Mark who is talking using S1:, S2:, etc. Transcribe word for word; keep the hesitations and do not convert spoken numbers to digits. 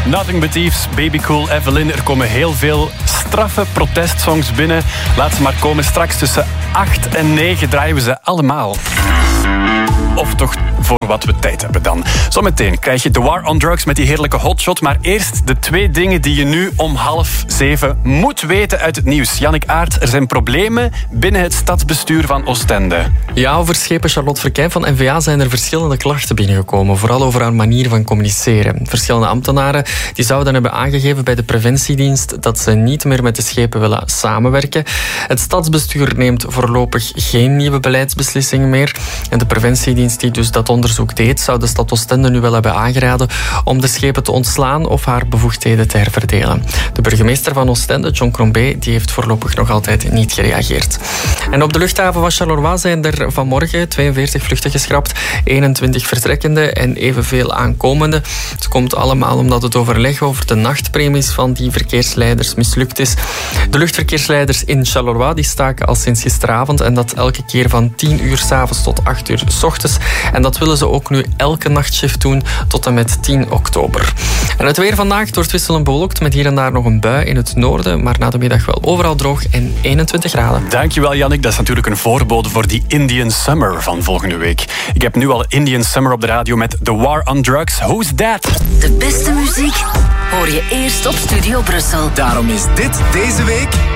S1: Nothing But Thieves, Baby Cool, Evelyn. Er komen heel veel straffe protestsongs binnen. Laat ze maar komen. Straks tussen acht en negen draaien we ze allemaal. Of toch voor wat we tijd hebben dan. Zometeen krijg je The War on Drugs met die heerlijke hotshot. Maar eerst de twee dingen die je nu om half zeven moet weten uit het nieuws. Jannik Aert, er zijn problemen binnen het stadsbestuur van Oostende.
S2: Ja, over schepen Charlotte Verkijn van N V A zijn er verschillende klachten binnengekomen. Vooral over haar manier van communiceren. Verschillende ambtenaren die zouden hebben aangegeven bij de preventiedienst dat ze niet meer met de schepen willen samenwerken. Het stadsbestuur neemt voorlopig geen nieuwe beleidsbeslissingen meer. En de preventiedienst die dus dat onderzoek deed, zou de stad Oostende nu wel hebben aangeraden om de schepen te ontslaan of haar bevoegdheden te herverdelen. De burgemeester van Oostende, John Crombé, die heeft voorlopig nog altijd niet gereageerd. En op de luchthaven van Charleroi zijn er vanmorgen tweeënveertig vluchten geschrapt, eenentwintig vertrekkende en evenveel aankomende. Het komt allemaal omdat het overleg over de nachtpremies van die verkeersleiders mislukt is. De luchtverkeersleiders in Charleroi die staken al sinds gisteravond en dat elke keer van tien uur 's avonds tot acht uur 's ochtends. En dat willen ze ook nu elke nachtshift doen tot en met tien oktober. En het weer vandaag, het wordt wisselend bewolkt met hier en daar nog een bui in het noorden, maar na de middag wel overal droog en eenentwintig graden.
S1: Dankjewel Jannik, dat is natuurlijk een voorbode voor die Indian Summer van volgende week. Ik heb nu al Indian Summer op de radio met The War on Drugs. Who's that?
S3: De beste muziek hoor je eerst op Studio Brussel.
S4: Daarom is dit deze week